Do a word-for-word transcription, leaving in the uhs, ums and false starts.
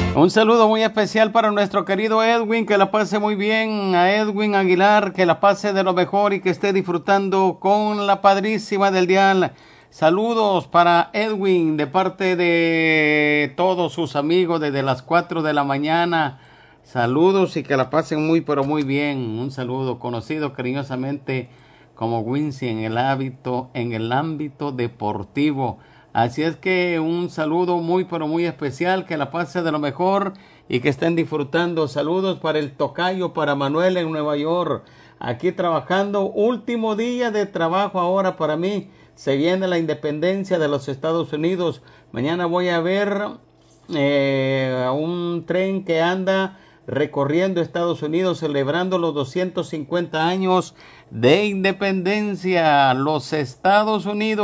Un saludo muy especial para nuestro querido Edwin, que la pase muy bien. A Edwin Aguilar, que la pase de lo mejor y que esté disfrutando con la padrísima del dial. Saludos para Edwin de parte de todos sus amigos desde las cuatro de la mañana. Saludos y que la pasen muy pero muy bien. Un saludo conocido cariñosamente como Wincy en el hábito, en el ámbito deportivo. Así es que un saludo muy pero muy especial, que la pase de lo mejor y que estén disfrutando. Saludos para el tocayo, para Manuel en Nueva York, aquí trabajando. Último día de trabajo ahora para mí. Se viene la independencia de los Estados Unidos. Mañana voy a ver eh, un tren que anda recorriendo Estados Unidos celebrando los doscientos cincuenta años de independencia. Los Estados Unidos